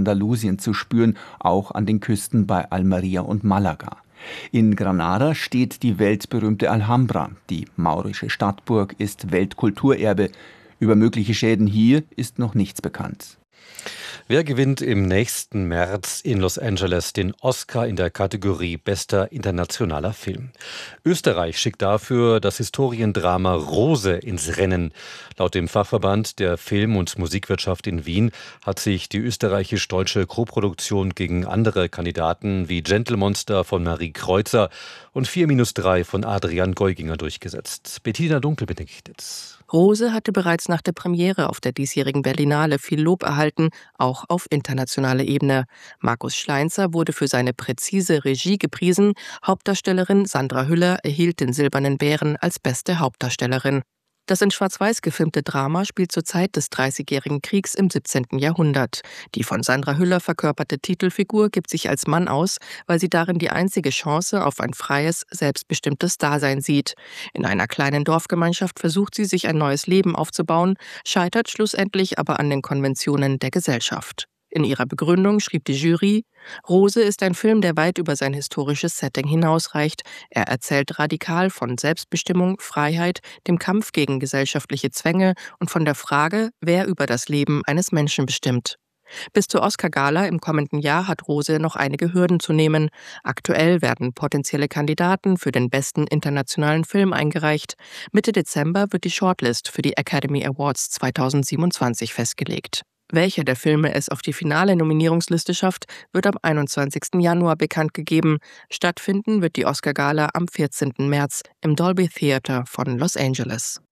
Andalusien zu spüren, auch an den Küsten bei Almería und Malaga. In Granada steht die weltberühmte Alhambra. Die maurische Stadtburg ist Weltkulturerbe. Über mögliche Schäden hier ist noch nichts bekannt. Wer gewinnt im nächsten März in Los Angeles den Oscar in der Kategorie Bester internationaler Film? Österreich schickt dafür das Historiendrama Rose ins Rennen. Laut dem Fachverband der Film- und Musikwirtschaft in Wien hat sich die österreichisch-deutsche Koproduktion gegen andere Kandidaten wie Gentlemonster von Marie Kreuzer und 4-3 von Adrian Geuginger durchgesetzt. Bettina Dunkel berichtet. Rose hatte bereits nach der Premiere auf der diesjährigen Berlinale viel Lob erhalten, auch auf internationaler Ebene. Markus Schleinzer wurde für seine präzise Regie gepriesen. Hauptdarstellerin Sandra Hüller erhielt den Silbernen Bären als beste Hauptdarstellerin. Das in Schwarz-Weiß gefilmte Drama spielt zur Zeit des Dreißigjährigen Kriegs im 17. Jahrhundert. Die von Sandra Hüller verkörperte Titelfigur gibt sich als Mann aus, weil sie darin die einzige Chance auf ein freies, selbstbestimmtes Dasein sieht. In einer kleinen Dorfgemeinschaft versucht sie, sich ein neues Leben aufzubauen, scheitert schlussendlich aber an den Konventionen der Gesellschaft. In ihrer Begründung schrieb die Jury: Rose ist ein Film, der weit über sein historisches Setting hinausreicht. Er erzählt radikal von Selbstbestimmung, Freiheit, dem Kampf gegen gesellschaftliche Zwänge und von der Frage, wer über das Leben eines Menschen bestimmt. Bis zur Oscar-Gala im kommenden Jahr hat Rose noch einige Hürden zu nehmen. Aktuell werden potenzielle Kandidaten für den besten internationalen Film eingereicht. Mitte Dezember wird die Shortlist für die Academy Awards 2027 festgelegt. Welcher der Filme es auf die finale Nominierungsliste schafft, wird am 21. Januar bekannt gegeben. Stattfinden wird die Oscar-Gala am 14. März im Dolby Theatre von Los Angeles.